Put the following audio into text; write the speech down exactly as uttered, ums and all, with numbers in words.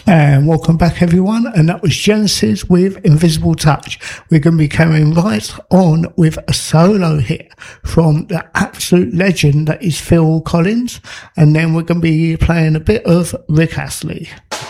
And welcome back, everyone. And that was Genesis with Invisible Touch. We're going to be carrying right on with a solo hit from the absolute legend that is Phil Collins. And then we're going to be playing a bit of Rick Astley.